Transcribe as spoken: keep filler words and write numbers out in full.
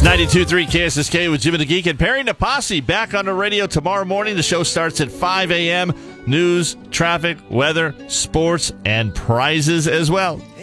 ninety-two point three K S S K with Jim and the Geek and Perry Napasi back on the radio tomorrow morning. The show starts at five a.m. News, traffic, weather, sports, and prizes as well.